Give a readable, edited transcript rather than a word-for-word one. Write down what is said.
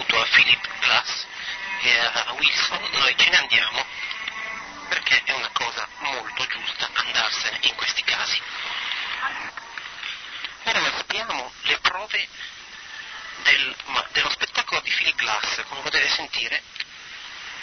appunto a Philip Glass e a Wilson, noi ce ne andiamo perché è una cosa molto giusta andarsene in questi casi. Ora abbiamo le prove dello spettacolo di Philip Glass, come potete sentire,